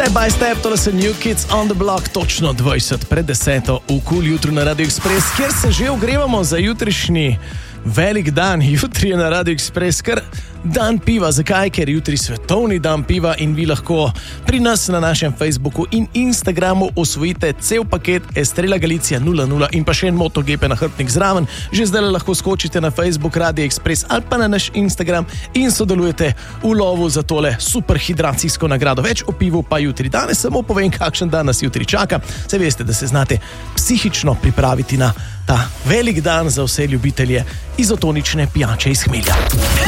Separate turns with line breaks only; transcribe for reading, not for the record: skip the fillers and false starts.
Step by step, tole so New Kids on the Block, točno 20 pred 10 v Cool jutru na Radio Express, kjer se že ogrevamo za jutrišnji velik dan. Jutri je na Radio Express kar dan piva. Zakaj? Ker jutri svetovni dan piva in vi lahko pri nas na našem Facebooku in Instagramu osvojite cel paket Estrela Galicia 00 in pa še en MotoGP nahrbtnik zraven. Že zdaj lahko skočite na Facebook Radio Express ali pa na naš Instagram in sodelujete v lovu za tole super hidracijsko nagrado. Več o pivu pa jutri. Danes samo povem, kakšen dan nas jutri čaka. Saj veste, da se znate psihično pripraviti na ta velik dan za vse ljubitelje izotonične pijače iz hmelja.